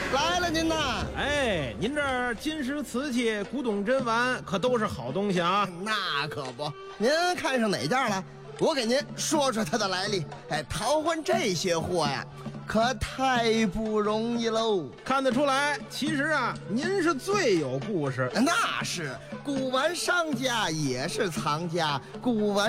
来了您呐！ 哎，您这儿金石瓷器、古董珍玩可都是好东西啊。 那可不，您看上哪件了？我给您说说它的来历。哎，淘换这些货呀，可太不容易喽。 看得出来，其实啊，您是最有故事。 那是古玩商家也是藏家，古玩